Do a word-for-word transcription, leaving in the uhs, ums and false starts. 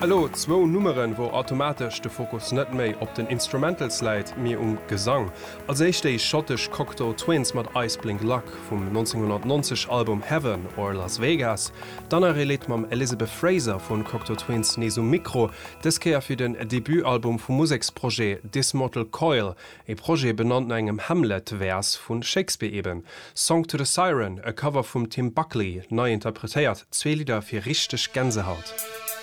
Hallo, zwo Nummeren, wo automatisch de Fokus net méi op den Instrumentals leit mir um Gesang. Als eich déi schottisch Cocteau Twins mat Iceblink Luck vum neunzehnhundertneunzig Album Heaven or Las Vegas, dann errelet mam Elizabeth Fraser vun Cocteau Twins Neso Mikro, deskeer fir den Debütalbum vum Musiksprojet This Mortal Coil, e Projekt benannt engem Hamlet-Vers vun Shakespeare eben. Song to the Siren, e Cover vum Tim Buckley, neu interpretéiert, zwee Lieder fir richteg Gänsehaut.